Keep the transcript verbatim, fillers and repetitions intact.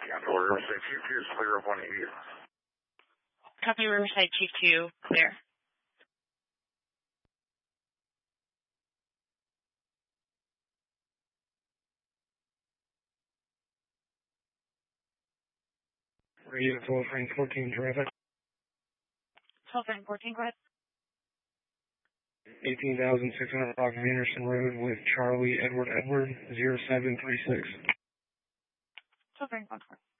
Cancel Riverside Chief two is clear of one eighty. Copy Riverside Chief two, clear. Radio twelve Frank fourteen, traffic. twelve Frank fourteen, go ahead. eighteen thousand six hundred block of Anderson Road with Charlie Edward Edward zero seven three six. twelve Frank one four.